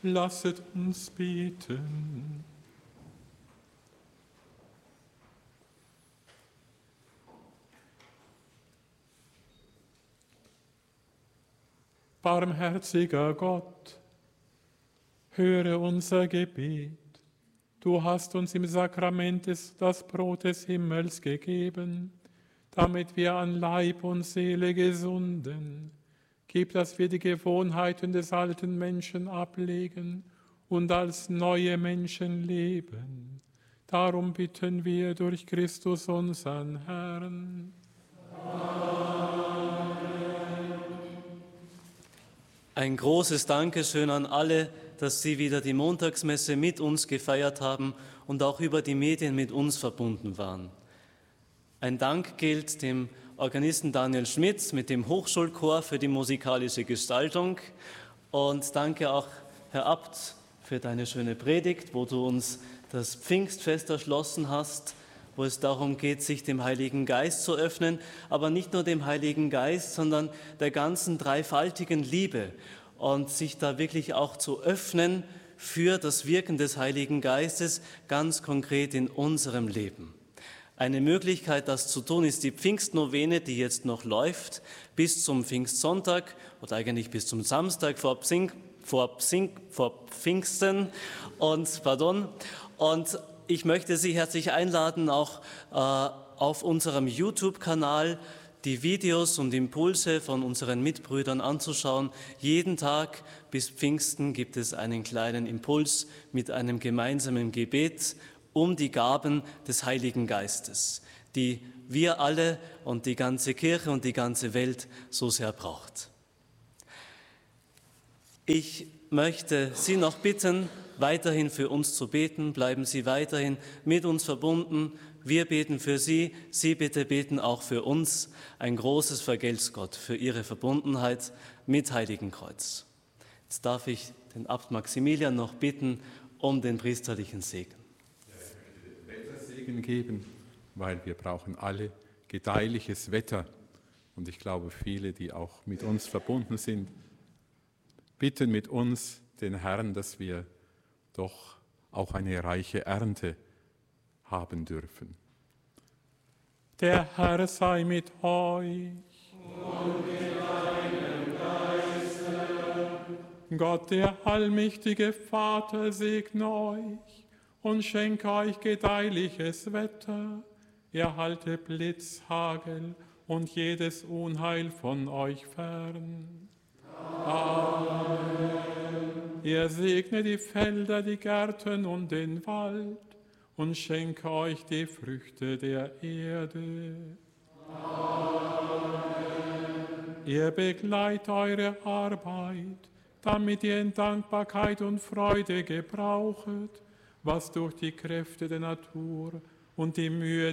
Lasset uns beten. Barmherziger Gott, höre unser Gebet. Du hast uns im Sakrament das Brot des Himmels gegeben, damit wir an Leib und Seele gesunden. Gib, dass wir die Gewohnheiten des alten Menschen ablegen und als neue Menschen leben. Darum bitten wir durch Christus unseren Herrn. Ein großes Dankeschön an alle, dass Sie wieder die Montagsmesse mit uns gefeiert haben und auch über die Medien mit uns verbunden waren. Ein Dank gilt dem Organisten Daniel Schmitz mit dem Hochschulchor für die musikalische Gestaltung und danke auch, Herr Abt, für deine schöne Predigt, wo du uns das Pfingstfest erschlossen hast, wo es darum geht, sich dem Heiligen Geist zu öffnen, aber nicht nur dem Heiligen Geist, sondern der ganzen dreifaltigen Liebe und sich da wirklich auch zu öffnen für das Wirken des Heiligen Geistes ganz konkret in unserem Leben. Eine Möglichkeit, das zu tun, ist die Pfingstnovene, die jetzt noch läuft, bis zum Pfingstsonntag oder eigentlich bis zum Samstag vor Pfingsten. Und ich möchte Sie herzlich einladen, auch auf unserem YouTube-Kanal die Videos und Impulse von unseren Mitbrüdern anzuschauen. Jeden Tag bis Pfingsten gibt es einen kleinen Impuls mit einem gemeinsamen Gebet um die Gaben des Heiligen Geistes, die wir alle und die ganze Kirche und die ganze Welt so sehr braucht. Ich möchte Sie noch bitten, weiterhin für uns zu beten. Bleiben Sie weiterhin mit uns verbunden. Wir beten für Sie. Sie bitte beten auch für uns. Ein großes Vergelt's Gott für Ihre Verbundenheit mit Heiligenkreuz. Jetzt darf ich den Abt Maximilian noch bitten um den priesterlichen Segen. Wettersegen geben, weil wir brauchen alle gedeihliches Wetter. Und ich glaube, viele, die auch mit uns verbunden sind, bitten mit uns den Herrn, dass wir doch auch eine reiche Ernte haben dürfen. Der Herr sei mit euch. Und mit deinem Geiste. Gott, der allmächtige Vater, segne euch und schenke euch gedeihliches Wetter. Erhalte Blitz, Hagel und jedes Unheil von euch fern. Amen. Er segne die Felder, die Gärten und den Wald und schenke euch die Früchte der Erde. Amen. Er begleite eure Arbeit, damit ihr in Dankbarkeit und Freude gebrauchet, was durch die Kräfte der Natur und die Mühe